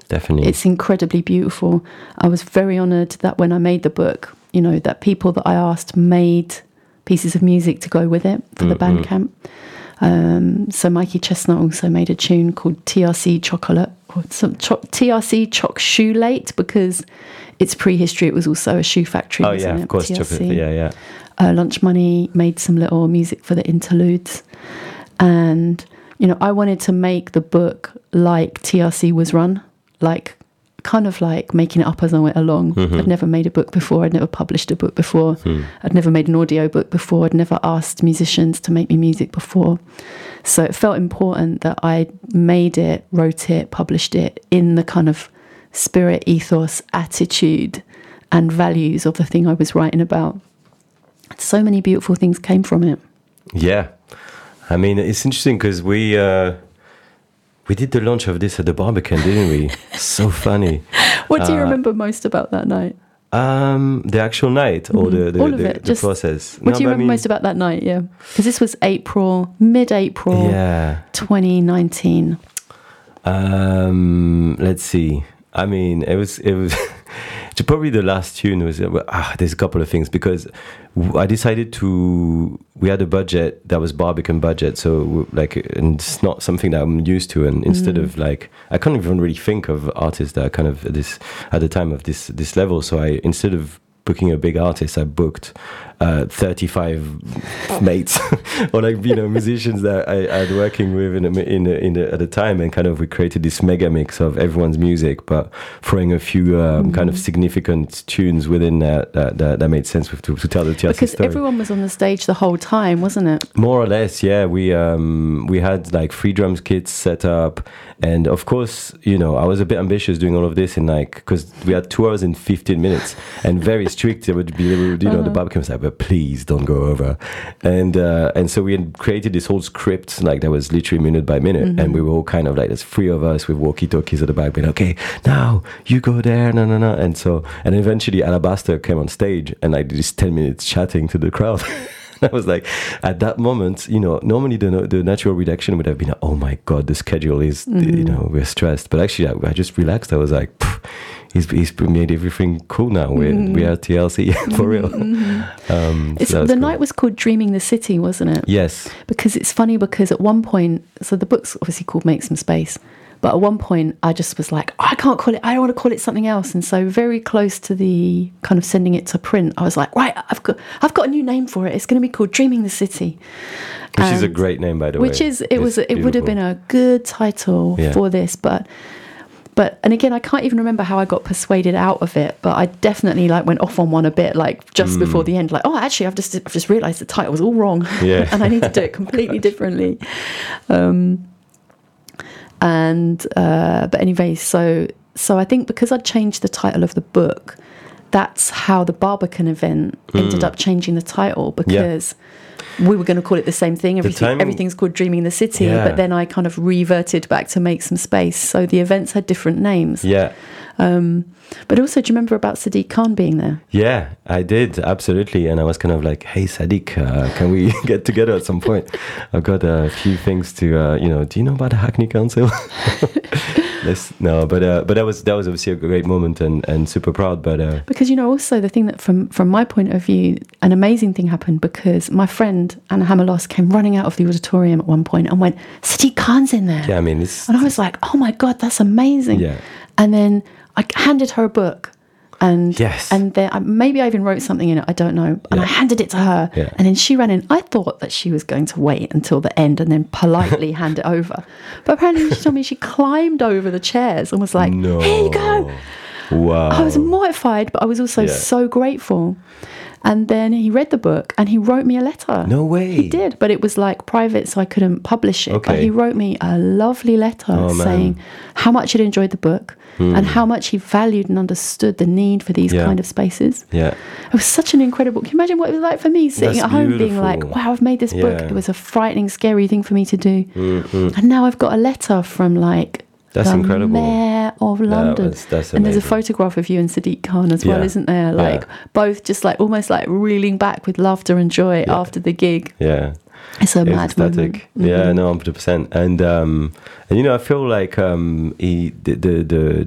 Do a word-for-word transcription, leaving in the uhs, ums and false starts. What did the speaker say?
Definitely. It's incredibly beautiful. I was very honoured that when I made the book, you know, that people that I asked made pieces of music to go with it for mm-hmm. the Bandcamp. Um, so Mikey Chestnut also made a tune called T R C Chocolate, or some cho- T R C Choc Shoe Late, because it's prehistory. It was also a shoe factory. Oh yeah, it? of course, T R C. chocolate. Yeah, yeah. Uh, Lunch Money made some little music for the interludes, and you know, I wanted to make the book like T R C was run, like kind of like making it up as I went along. Mm-hmm. I'd never made a book before. I'd never published a book before. Mm. I'd never made an audio book before. I'd never asked musicians to make me music before. So it felt important that I made it, wrote it, published it in the kind of spirit, ethos, attitude, and values of the thing I was writing about. So many beautiful things came from it. Yeah. I mean, it's interesting because we... Uh... We did the launch of this at the Barbican, didn't we? So funny. What do you uh, remember most about that night? Um, the actual night mm-hmm. or the, the, All of the, it. the Just, process? What no, do you remember I mean, most about that night? Yeah, because this was April, mid-April, yeah, twenty nineteen. Um, let's see. I mean, it was it was probably the last tune was. Uh, ah, there's a couple of things because I decided to. We had a budget that was Barbican budget, so like, and it's not something that I'm used to. And instead mm. of like, I can't even really think of artists that are kind of this at the time of this this level. So I instead of booking a big artist, I booked uh, thirty-five mates or like you know musicians that I, I had working with in a, in a, in a, at the time, and kind of we created this mega mix of everyone's music, but throwing a few um, mm-hmm. kind of significant tunes within that that, that, that made sense with, to, to tell the T R C because story. Everyone was on the stage the whole time, wasn't it? More or less, yeah. We um we had like free drums kits set up, and of course, you know, I was a bit ambitious doing all of this in like because we had two hours and fifteen minutes, and very strict. It would be, you know, uh-huh. the Barbican was like, but please don't go over, and uh, and so we had created this whole script like that was literally minute by minute, mm-hmm. and we were all kind of like there's three of us with walkie-talkies at the back, being okay, now you go there, no, no, no, and so and eventually Alabaster came on stage, and I did this ten minutes chatting to the crowd. I was like, at that moment, you know, normally the the natural reaction would have been, oh my God, the schedule is, mm-hmm. you know, we're stressed. But actually, I, I just relaxed. I was like, he's he's made everything cool now. We mm-hmm. we are T L C for real. Mm-hmm. Um, so the cool. night was called Dreaming the City, wasn't it? Yes. Because it's funny because at one point, so the book's obviously called Make Some Space. But at one point, I just was like, oh, I can't call it, I don't want to call it something else. And so very close to the kind of sending it to print, I was like, right, I've got I've got a new name for it. It's going to be called Dreaming the City. Which and, is a great name, by the which way. Which is, it it's was, it beautiful. would have been a good title yeah. for this. But, but, and again, I can't even remember how I got persuaded out of it. But I definitely like went off on one a bit, like just mm. before the end, like, oh, actually, I've just, I've just realised the title was all wrong. Yeah. And I need to do it completely differently. Um, And uh, but anyway, so so I think because I'd changed the title of the book, that's how the Barbican event mm. ended up changing the title, because yeah. we were going to call it the same thing. Everything, time, everything's called Dreaming the City, yeah. but then I kind of reverted back to Make Some Space. So the events had different names. Yeah. Um, but also, do you remember about Sadiq Khan being there? Yeah, I did, absolutely. And I was kind of like, hey, Sadiq, uh, can we get together at some point? I've got a few things to, uh, you know, do you know about the Hackney Council? Let's, no, but uh, but that was that was obviously a great moment and, and super proud. But uh, because, you know, also the thing that from, from my point of view, an amazing thing happened because my friend Anna Hamalos came running out of the auditorium at one point and went, Sadiq Khan's in there. Yeah, I mean, it's... And I was like, oh my God, that's amazing. Yeah. And then I handed her a book, and yes. and then maybe I even wrote something in it, I don't know. And yeah. I handed it to her, yeah. and then she ran in. I thought that she was going to wait until the end and then politely hand it over, but apparently she told me she climbed over the chairs and was like, no. "Here you go." Wow. I was mortified, but I was also yeah. so grateful. And then he read the book and he wrote me a letter. No way. He did, but it was like private, so I couldn't publish it. Okay. But he wrote me a lovely letter oh, saying man. how much he'd enjoyed the book mm. and how much he valued and understood the need for these yeah. kind of spaces. Yeah. It was such an incredible... Can you imagine what it was like for me sitting That's at home beautiful. being like, wow, I've made this yeah. book. It was a frightening, scary thing for me to do. Mm-hmm. And now I've got a letter from like... That's the incredible. Mayor of London. That was, that's and there's a photograph of you and Sadiq Khan as well, yeah. isn't there? Like yeah. both just like almost like reeling back with laughter and joy yeah. after the gig. Yeah. It's a it mad ecstatic. moment. Mm-hmm. Yeah, no, one hundred percent. And um, and you know, I feel like um, he the the the